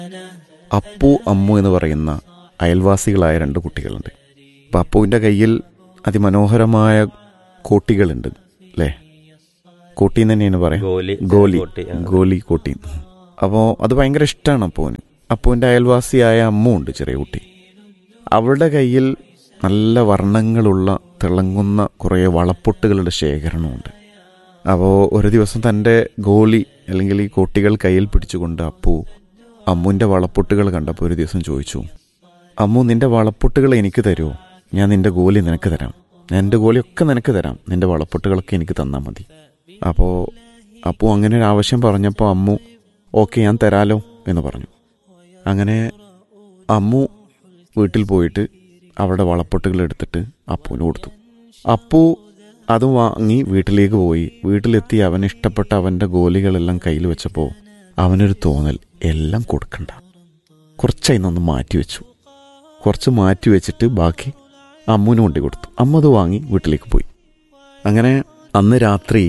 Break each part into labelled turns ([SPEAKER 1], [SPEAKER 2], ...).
[SPEAKER 1] അപ്പു അമ്മു എന്ന് പറയുന്ന അയൽവാസികളായ 2 കുട്ടികളുണ്ട്. അപ്പം അപ്പുവിൻ്റെ കയ്യിൽ അതിമനോഹരമായ കോട്ടികളുണ്ട് അല്ലേ? കോട്ടി എന്ന് തന്നെയാണ് പറയാം, ഗോലി കോട്ടി. അപ്പോൾ അത് ഭയങ്കര ഇഷ്ടമാണ് അപ്പുവിന്. അപ്പുവിൻ്റെ അയൽവാസിയായ അമ്മു ഉണ്ട്, ചെറിയ കുട്ടി. അവളുടെ കയ്യിൽ നല്ല വർണ്ണങ്ങളുള്ള തിളങ്ങുന്ന കുറേ വളപ്പൊട്ടുകളുടെ ശേഖരണമുണ്ട്. അപ്പോൾ ഒരു ദിവസം തൻ്റെ ഗോലി അല്ലെങ്കിൽ ഈ കോട്ടികൾ കയ്യിൽ പിടിച്ചുകൊണ്ട് അപ്പു അമ്മുവിൻ്റെ വളപ്പൊട്ടുകൾ കണ്ടപ്പോൾ ഒരു ദിവസം ചോദിച്ചു, അമ്മു, നിൻ്റെ വളപ്പൊട്ടുകൾ എനിക്ക് തരുമോ? ഞാൻ നിൻ്റെ ഗോലി നിനക്ക് തരാം, ഞാൻ എൻ്റെ ഗോലിയൊക്കെ നിനക്ക് തരാം, നിൻ്റെ വളപ്പൊട്ടുകളൊക്കെ എനിക്ക് തന്നാൽ മതി. അപ്പോൾ അപ്പു അങ്ങനെ ഒരു ആവശ്യം പറഞ്ഞപ്പോൾ അമ്മു ഓക്കെ ഞാൻ തരാലോ എന്ന് പറഞ്ഞു. അങ്ങനെ അമ്മു വീട്ടിൽ പോയിട്ട് അവളുടെ വളപ്പൊട്ടുകൾ എടുത്തിട്ട് അപ്പുവിന് കൊടുത്തു. അപ്പു അത് വാങ്ങി വീട്ടിലേക്ക് പോയി. വീട്ടിലെത്തി അവന് ഇഷ്ടപ്പെട്ട അവൻ്റെ ഗോലികളെല്ലാം കയ്യിൽ വെച്ചപ്പോൾ അവനൊരു തോന്നൽ, എല്ലാം കൊടുക്കണ്ട, കുറച്ചായി നിന്ന് മാറ്റി വെച്ചു. കുറച്ച് മാറ്റി വെച്ചിട്ട് ബാക്കി അമ്മുവിന് കൊണ്ടു കൊടുത്തു. അമ്മ അത് വാങ്ങി വീട്ടിലേക്ക് പോയി. അങ്ങനെ അന്ന് രാത്രി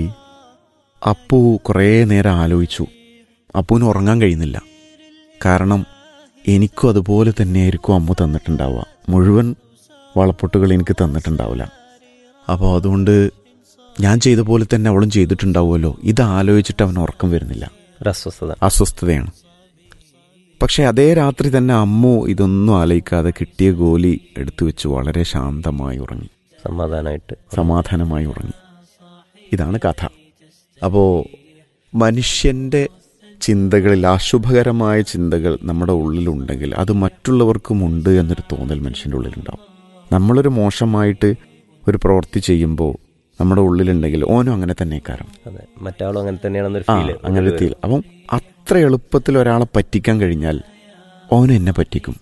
[SPEAKER 1] അപ്പു കുറേ നേരം ആലോചിച്ചു. അപ്പുവിന് ഉറങ്ങാൻ കഴിയുന്നില്ല. കാരണം എനിക്കും അതുപോലെ തന്നെയായിരിക്കും അമ്മ തന്നിട്ടുണ്ടാവുക, മുഴുവൻ വളപ്പൊട്ടുകൾ എനിക്ക് തന്നിട്ടുണ്ടാവില്ല. അപ്പോൾ അതുകൊണ്ട് ഞാൻ ചെയ്ത പോലെ തന്നെ അവളും ചെയ്തിട്ടുണ്ടാവുമല്ലോ. ഇത് ആലോചിച്ചിട്ട് അവന് ഉറക്കം വരുന്നില്ല, അസ്വസ്ഥതയാണ്. പക്ഷെ അതേ രാത്രി തന്നെ അമ്മു ഇതൊന്നും ആലോചിക്കാതെ കിട്ടിയ ഗോലി എടുത്തു വെച്ച് വളരെ ശാന്തമായി ഉറങ്ങി, സമാധാനമായി ഉറങ്ങി. ഇതാണ് കഥ. അപ്പോൾ മനുഷ്യൻ്റെ ചിന്തകളിൽ അശുഭകരമായ ചിന്തകൾ നമ്മുടെ ഉള്ളിലുണ്ടെങ്കിൽ അത് മറ്റുള്ളവർക്കുമുണ്ട് എന്നൊരു തോന്നൽ മനുഷ്യൻ്റെ ഉള്ളിലുണ്ടാവും. നമ്മളൊരു മോശമായിട്ട് ഒരു പ്രവൃത്തി ചെയ്യുമ്പോൾ നമ്മുടെ ഉള്ളിലുണ്ടെങ്കിൽ ഓനും അങ്ങനെ തന്നെ കാരണം
[SPEAKER 2] മറ്റാളും അങ്ങനെ തന്നെയാണെന്നൊരു
[SPEAKER 1] അങ്ങനെ ഫീൽ. അപ്പം അത്ര എളുപ്പത്തിൽ ഒരാളെ പറ്റിക്കാൻ കഴിഞ്ഞാൽ ഓനും എന്നെ പറ്റിക്കും,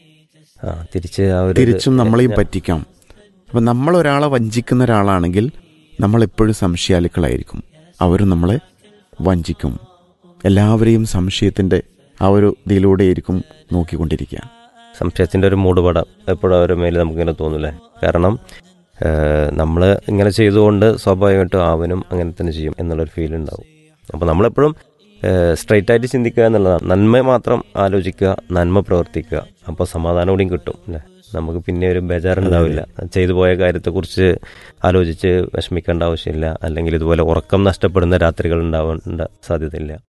[SPEAKER 1] തിരിച്ചും നമ്മളെയും പറ്റിക്കാം. അപ്പം നമ്മളൊരാളെ വഞ്ചിക്കുന്ന ഒരാളാണെങ്കിൽ നമ്മളെപ്പോഴും സംശയാലുക്കളായിരിക്കും, അവരും നമ്മളെ വഞ്ചിക്കും. എല്ലാവരെയും സംശയത്തിൻ്റെ ആ ഒരു ഇതിലൂടെയായിരിക്കും നോക്കിക്കൊണ്ടിരിക്കുക.
[SPEAKER 2] സംശയത്തിൻ്റെ ഒരു മൂടുപടം എപ്പോഴും അവരുടെ മേലെ നമുക്കിങ്ങനെ തോന്നില്ലേ? കാരണം നമ്മൾ ഇങ്ങനെ ചെയ്തുകൊണ്ട് സ്വാഭാവികമായിട്ടും അവനും അങ്ങനെ തന്നെ ചെയ്യും എന്നുള്ളൊരു ഫീൽ ഉണ്ടാവും. അപ്പോൾ നമ്മളെപ്പോഴും സ്ട്രൈറ്റ് ആയിട്ട് ചിന്തിക്കുക എന്നുള്ളതാണ്. നന്മ മാത്രം ആലോചിക്കുക, നന്മ പ്രവർത്തിക്കുക. അപ്പോൾ സമാധാനം കൂടിയും കിട്ടും അല്ലേ? നമുക്ക് പിന്നെ ഒരു ബേജാറുണ്ടാവില്ല. ചെയ്തു പോയ കാര്യത്തെക്കുറിച്ച് ആലോചിച്ച് വിഷമിക്കേണ്ട ആവശ്യമില്ല. അല്ലെങ്കിൽ ഇതുപോലെ ഉറക്കം നഷ്ടപ്പെടുന്ന രാത്രികൾ ഉണ്ടാവേണ്ട സാധ്യതയില്ല.